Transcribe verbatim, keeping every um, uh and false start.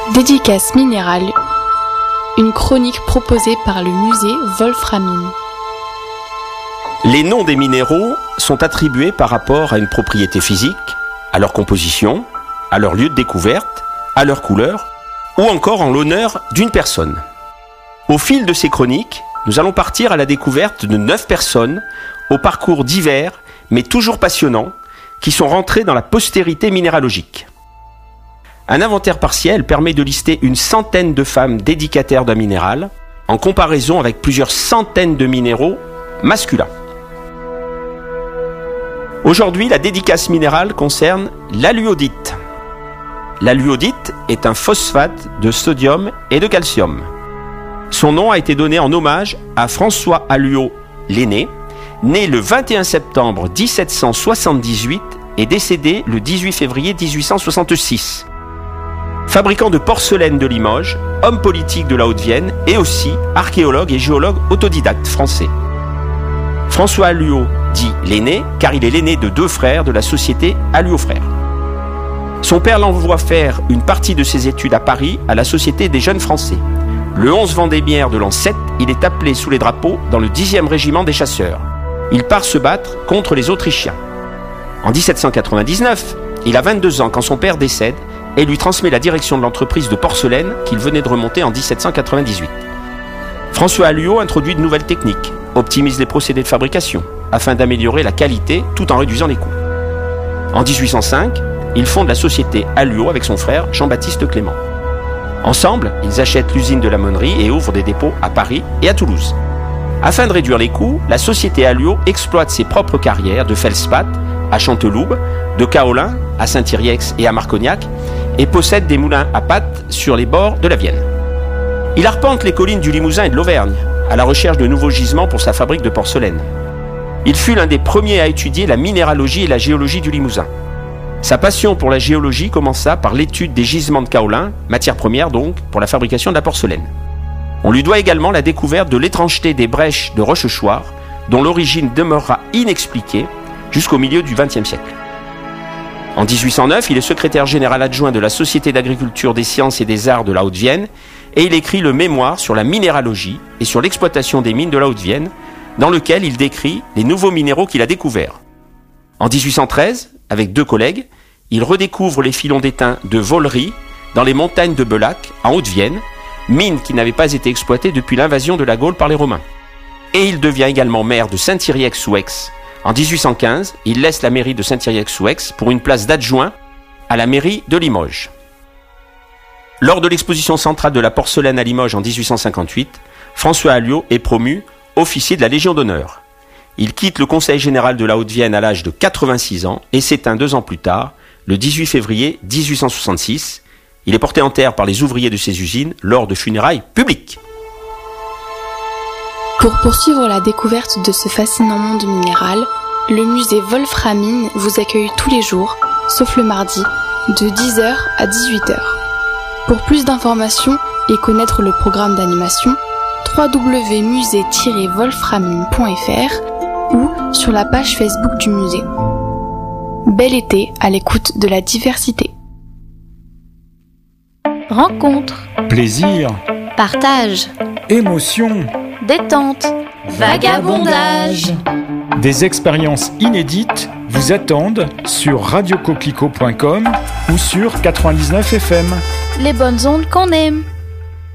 Dédicace minérale, une chronique proposée par le musée Wolframine. Les noms des minéraux sont attribués par rapport à une propriété physique, à leur composition, à leur lieu de découverte, à leur couleur, ou encore en l'honneur d'une personne. Au fil de ces chroniques, nous allons partir à la découverte de neuf personnes au parcours divers, mais toujours passionnants, qui sont rentrées dans la postérité minéralogique. Un inventaire partiel permet de lister une centaine de femmes dédicataires d'un minéral, en comparaison avec plusieurs centaines de minéraux masculins. Aujourd'hui, la dédicace minérale concerne l'aluodite. L'aluodite est un phosphate de sodium et de calcium. Son nom a été donné en hommage à François Alluaud l'aîné, né le vingt et un septembre dix-sept cent soixante-dix-huit et décédé le dix-huit février dix-huit cent soixante-six. Fabricant de porcelaine de Limoges, homme politique de la Haute-Vienne et aussi archéologue et géologue autodidacte français. François Alluaud dit l'aîné car il est l'aîné de deux frères de la société Alluaud Frères. Son père l'envoie faire une partie de ses études à Paris à la Société des Jeunes Français. Le onze Vendémiaire de l'an sept, il est appelé sous les drapeaux dans le dixième régiment des chasseurs. Il part se battre contre les Autrichiens. En dix-sept cent quatre-vingt-dix-neuf, il a vingt-deux ans quand son père décède et lui transmet la direction de l'entreprise de porcelaine qu'il venait de remonter en dix-sept cent quatre-vingt-dix-huit. François Alluaud introduit de nouvelles techniques, optimise les procédés de fabrication, afin d'améliorer la qualité tout en réduisant les coûts. En dix-huit cent cinq, il fonde la société Alluaud avec son frère Jean-Baptiste Clément. Ensemble, ils achètent l'usine de la Monnerie et ouvrent des dépôts à Paris et à Toulouse. Afin de réduire les coûts, la société Alluaud exploite ses propres carrières de feldspath à Chanteloube, de kaolin à Saint-Yrieix et à Marcognac, et possède des moulins à pâte sur les bords de la Vienne. Il arpente les collines du Limousin et de l'Auvergne, à la recherche de nouveaux gisements pour sa fabrique de porcelaine. Il fut l'un des premiers à étudier la minéralogie et la géologie du Limousin. Sa passion pour la géologie commença par l'étude des gisements de kaolin, matière première donc, pour la fabrication de la porcelaine. On lui doit également la découverte de l'étrangeté des brèches de Rochechouart, dont l'origine demeurera inexpliquée jusqu'au milieu du vingtième siècle. En dix-huit cent neuf, il est secrétaire général adjoint de la Société d'agriculture, des sciences et des arts de la Haute-Vienne et il écrit le mémoire sur la minéralogie et sur l'exploitation des mines de la Haute-Vienne, dans lequel il décrit les nouveaux minéraux qu'il a découverts. En dix-huit cent treize, avec deux collègues, il redécouvre les filons d'étain de Vollery dans les montagnes de Bellac, en Haute-Vienne, mine qui n'avait pas été exploitée depuis l'invasion de la Gaule par les Romains. Et il devient également maire de Saint-Yrieix-sous-Aix. En dix-huit cent quinze, il laisse la mairie de Saint-Yrieix-sous-Aix pour une place d'adjoint à la mairie de Limoges. Lors de l'exposition centrale de la porcelaine à Limoges en dix-huit cent cinquante-huit, François Alluaud est promu officier de la Légion d'honneur. Il quitte le Conseil général de la Haute-Vienne à l'âge de quatre-vingt-six ans et s'éteint deux ans plus tard, le dix-huit février dix-huit cent soixante-six. Il est porté en terre par les ouvriers de ses usines lors de funérailles publiques. Pour poursuivre la découverte de ce fascinant monde minéral, le musée Wolframine vous accueille tous les jours, sauf le mardi, de dix heures à dix-huit heures. Pour plus d'informations et connaître le programme d'animation, w w w point musée tiret wolframine point f r ou sur la page Facebook du musée. Bel été à l'écoute de la diversité. Rencontre, plaisir, partage, émotion, détente, vagabondage. Des expériences inédites vous attendent sur radio coquelicot point com ou sur quatre-vingt-dix-neuf F M. Les bonnes ondes qu'on aime.